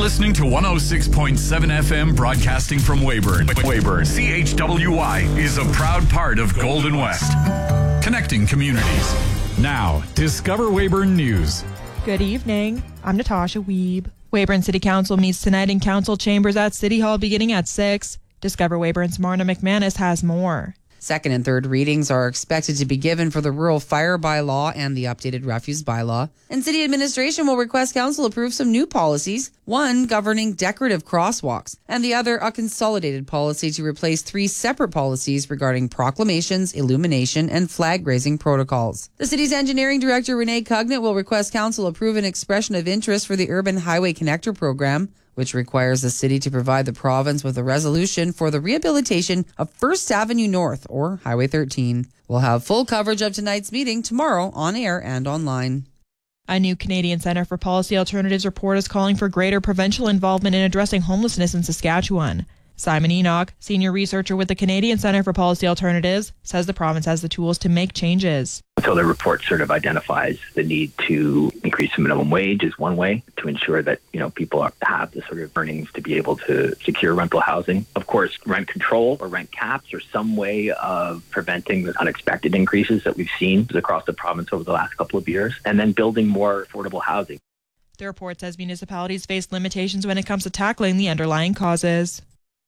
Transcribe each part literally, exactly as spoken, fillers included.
listening to one oh six point seven F M broadcasting from Weyburn. Weyburn, C H W Y is a proud part of Golden West. Connecting communities. Now, Discover Weyburn News. Good evening. I'm Natasha Wiebe. Weyburn City Council meets tonight in council chambers at City Hall beginning at six. Discover Weyburn's Marna McManus has more. Second and third readings are expected to be given for the Rural Fire Bylaw and the updated Refuse Bylaw. And City Administration will request Council approve some new policies, one governing decorative crosswalks, and the other a consolidated policy to replace three separate policies regarding proclamations, illumination, and flag-raising protocols. The City's Engineering Director, Renee Cugnett, will request Council approve an expression of interest for the Urban Highway Connector Program, which requires the city to provide the province with a resolution for the rehabilitation of First Avenue North, or Highway thirteen. We'll have full coverage of tonight's meeting tomorrow on air and online. A new Canadian Centre for Policy Alternatives report is calling for greater provincial involvement in addressing homelessness in Saskatchewan. Simon Enoch, senior researcher with the Canadian Centre for Policy Alternatives, says the province has the tools to make changes. So the report sort of identifies the need to increase the minimum wage is one way to ensure that, you know, people are, have the sort of earnings to be able to secure rental housing. Of course, rent control or rent caps or some way of preventing the unexpected increases that we've seen across the province over the last couple of years, and then building more affordable housing. The report says municipalities face limitations when it comes to tackling the underlying causes.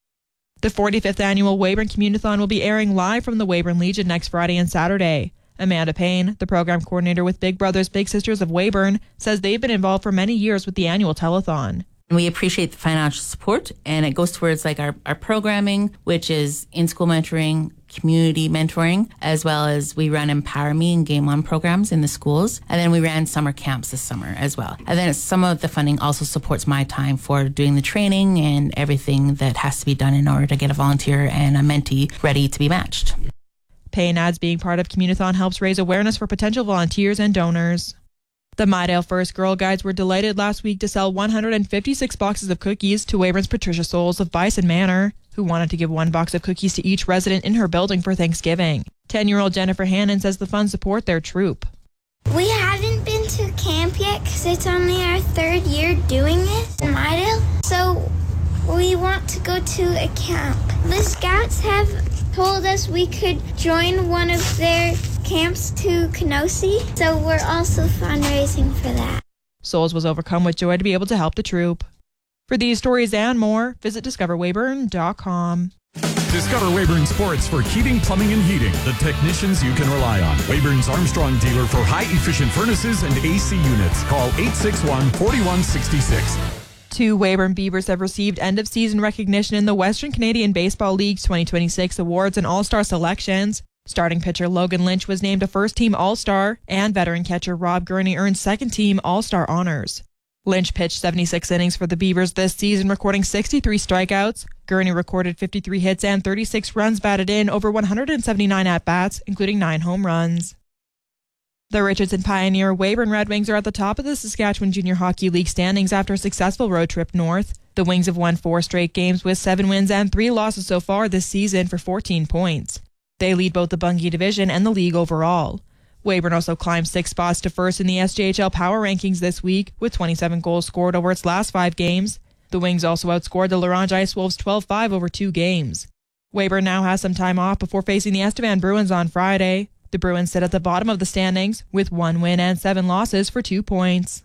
The forty-fifth annual Weyburn Communithon will be airing live from the Weyburn Legion next Friday and Saturday. Amanda Payne, the program coordinator with Big Brothers Big Sisters of Weyburn, says they've been involved for many years with the annual telethon. We appreciate the financial support, and it goes towards like our, our programming, which is in-school mentoring, community mentoring, as well as we run Empower Me and Game One programs in the schools. And then we ran summer camps this summer as well. And then some of the funding also supports my time for doing the training and everything that has to be done in order to get a volunteer and a mentee ready to be matched. Payne adds being part of Communithon helps raise awareness for potential volunteers and donors. The Mydale First Girl Guides were delighted last week to sell one hundred fifty-six boxes of cookies to Weyburn's Patricia Souls of Bison Manor, who wanted to give one box of cookies to each resident in her building for Thanksgiving. ten-year-old Jennifer Hannon says the funds support their troop. We haven't been to camp yet because it's only our third year doing it in Mydale, so we want to go to a camp. The Scouts have told us we could join one of their camps to Kenosi, so we're also fundraising for that. Souls was overcome with joy to be able to help the troop. For these stories and more, visit discover weyburn dot com. Discover Weyburn Sports for heating, plumbing, and heating. The technicians you can rely on. Weyburn's Armstrong dealer for high-efficient furnaces and A C units. Call eight six one, four one six six. Two Weyburn Beavers have received end-of-season recognition in the Western Canadian Baseball League's twenty twenty-six awards and All-Star selections. Starting pitcher Logan Lynch was named a first-team All-Star, and veteran catcher Rob Gurney earned second-team All-Star honors. Lynch pitched seventy-six innings for the Beavers this season, recording sixty-three strikeouts. Gurney recorded fifty-three hits and thirty-six runs batted in over one hundred seventy-nine at-bats, including nine home runs. The Richardson Pioneer Weyburn Red Wings are at the top of the Saskatchewan Junior Hockey League standings after a successful road trip north. The Wings have won four straight games with seven wins and three losses so far this season for fourteen points. They lead both the Bungie division and the league overall. Weyburn also climbed six spots to first in the S J H L Power Rankings this week, with twenty-seven goals scored over its last five games. The Wings also outscored the Laurent Ice Wolves twelve five over two games. Weyburn now has some time off before facing the Estevan Bruins on Friday. The Bruins sit at the bottom of the standings, with one win and seven losses for two points.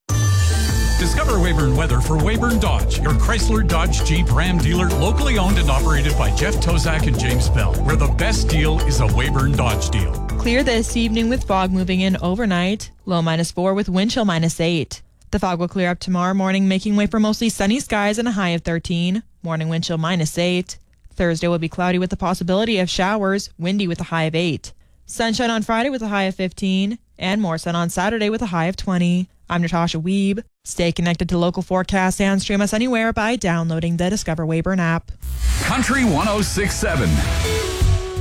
Discover Weyburn weather for Weyburn Dodge, your Chrysler Dodge Jeep Ram dealer, locally owned and operated by Jeff Tozak and James Bell, where the best deal is a Weyburn Dodge deal. Clear this evening with fog moving in overnight, low minus four with wind chill minus eight. The fog will clear up tomorrow morning, making way for mostly sunny skies and a high of thirteen. Morning wind chill minus eight. Thursday will be cloudy with the possibility of showers, windy with a high of eight. Sunshine on Friday with a high of fifteen, and more sun on Saturday with a high of twenty. I'm Natasha Wiebe. Stay connected to local forecasts and stream us anywhere by downloading the Discover Weyburn app. Country one oh six point seven.